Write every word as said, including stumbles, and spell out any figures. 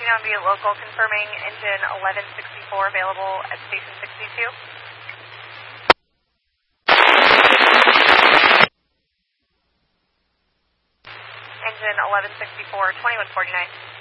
Fortune via local, confirming engine eleven sixty-four available at station sixty-two. Engine eleven sixty-four, twenty-one forty-nine.